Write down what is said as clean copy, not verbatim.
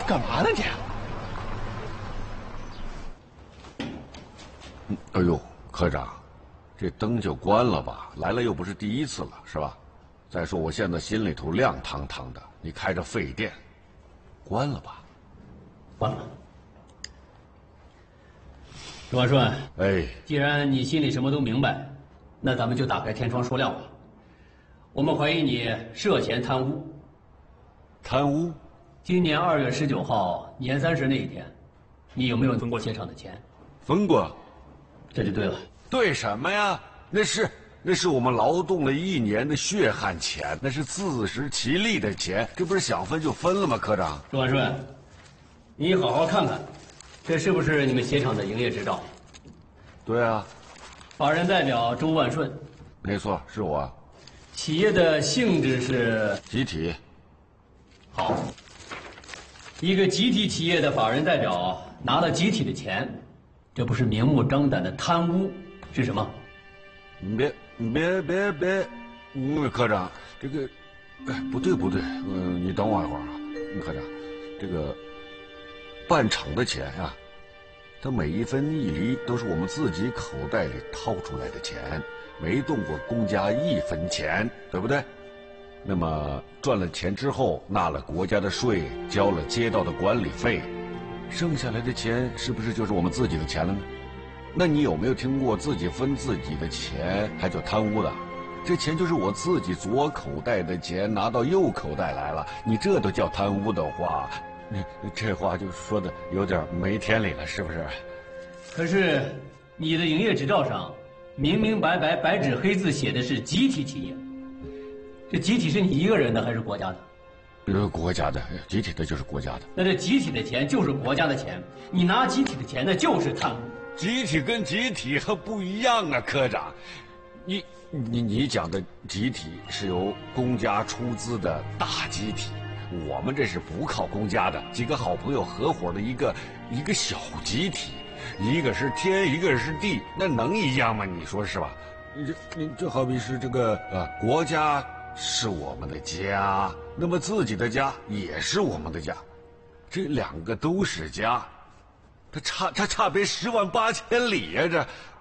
干嘛呢你？ 哎呦，科长，这灯就关了吧？来了又不是第一次了，是吧？再说我现在心里头亮堂堂的，你开着费电，关了吧？ 关了。周万顺， 哎， 既然你心里什么都明白，那咱们就打开天窗说亮吧。我们怀疑你涉嫌贪污。 贪污？ 今年2月19号年30那一天，你有没有分过鞋厂的钱？ 分过。 这就对了。 对什么呀？那是我们劳动了1年的血汗钱，那是自食其力的钱，这不是想分就分了吗？科长， 周万顺，你好好看看，这是不是你们鞋厂的营业执照？ 对啊， 法人代表周万顺。 没错，是我。 企业的性质是集体。 好，一个集体企业的法人代表拿了集体的钱，这不是明目张胆的贪污是什么？ 别，科长，这个，哎，不对，你等我一会儿啊，科长，这个办厂的钱啊，它每一分一厘都是我们自己口袋里掏出来的钱，没动过公家1分钱，对不对？那么赚了钱之后，纳了国家的税，交了街道的管理费，剩下来的钱是不是就是我们自己的钱了呢？那你有没有听过自己分自己的钱还叫贪污的？这钱就是我自己左口袋的钱拿到右口袋来了，你这都叫贪污的话，这话就说的有点没天理了，是不是？ 可是你的营业执照上明明白白白纸黑字写的是集体企业，这集体是你一个人的还是国家的？ 国家的，集体的就是国家的。 那这集体的钱就是国家的钱，你拿集体的钱那就是贪污。 集体跟集体还不一样啊，科长，你讲的集体是由公家出资的大集体，我们这是不靠公家的，几个好朋友合伙的一个小集体，一个是天，一个是地，那能一样吗？你说是吧？你这好比是这个国家是我们的家，那么自己的家也是我们的家，这2个都是家。它差别10万8千里呀！